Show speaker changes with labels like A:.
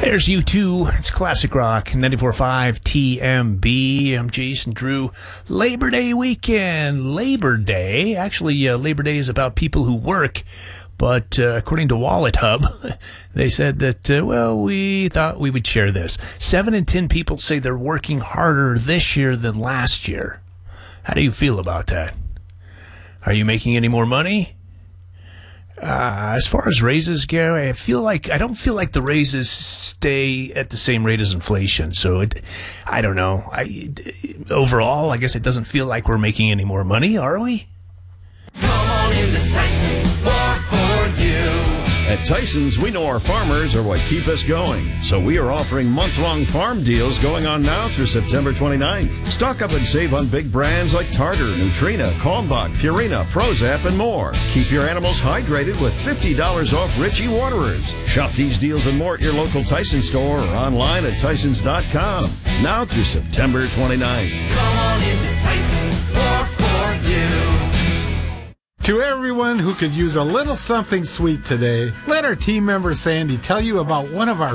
A: There's U2. It's classic rock. 94.5 TMB. I'm Jason Drew. Labor Day weekend. Labor Day. Actually, Labor Day is about people who work. But according to Wallet Hub, they said that, we thought we would share this. 7 in 10 people say they're working harder this year than last year. How do you feel about that? Are you making any more money? As far as raises go, I don't feel like the raises stay at the same rate as inflation. So I don't know. Overall, I guess it doesn't feel like we're making any more money, are we?
B: Come on into Tyson's, more for you.
C: At Tyson's, we know our farmers are what keep us going. So we are offering month-long farm deals going on now through September 29th. Stock up and save on big brands like Tartar, Nutrina, Kalmbach, Purina, Prozap, and more. Keep your animals hydrated with $50 off Ritchie Waterers. Shop these deals and more at your local Tyson store or online at Tysons.com. Now through September 29th.
B: Come on into Tyson's, more for you.
D: To everyone who could use a little something sweet today, let our team member Sandy tell you about one of our